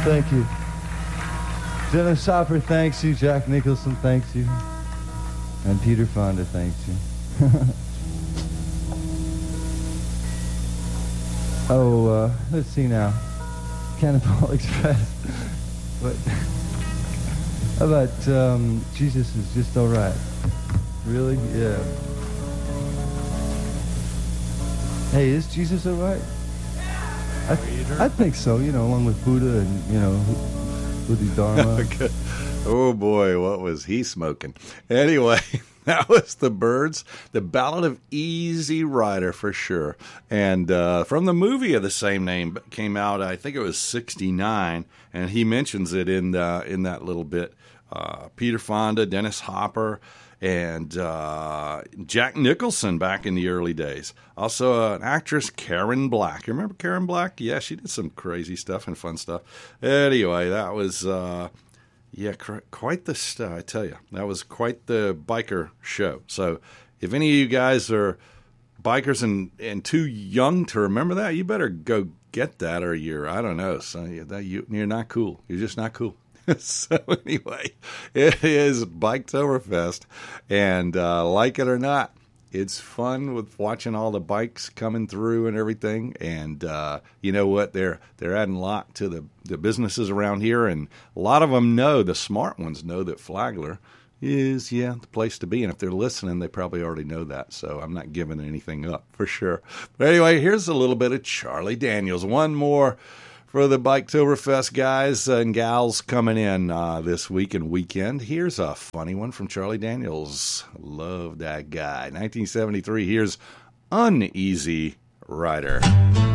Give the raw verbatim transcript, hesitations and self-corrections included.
Thank you. Dennis Hopper thanks you. Jack Nicholson thanks you. And Peter Fonda thanks you. oh, uh, let's see now. Cannonball Express. What? How about um, Jesus is Just Alright? Really? Yeah. Hey, is Jesus alright? I, I think so, you know, along with Buddha and, you know, Bodhidharma. Oh, boy, what was he smoking? Anyway, that was the Byrds, the Ballad of Easy Rider for sure. And uh, from the movie of the same name, came out, I think it was sixty-nine, and he mentions it in uh, in that little bit. Uh, Peter Fonda, Dennis Hopper, and uh, Jack Nicholson back in the early days. Also uh, an actress, Karen Black. You remember Karen Black? Yeah, she did some crazy stuff and fun stuff. Anyway, that was, uh, yeah, cr- quite the stuff, I tell you. That was quite the biker show. So if any of you guys are bikers and, and too young to remember that, you better go get that, or you're, I don't know, so that you, you're not cool. You're just not cool. So anyway, it is Biketoberfest, and uh, like it or not, it's fun with watching all the bikes coming through and everything. And uh, you know what? They're they're adding a lot to the, the businesses around here, and a lot of them know, the smart ones know that Flagler is, yeah, the place to be. And if they're listening, they probably already know that. So I'm not giving anything up for sure. But anyway, here's a little bit of Charlie Daniels. One more for the Biketoberfest guys and gals coming in uh, this week and weekend. Here's a funny one from Charlie Daniels. Love that guy. nineteen seventy-three, here's Uneasy Rider.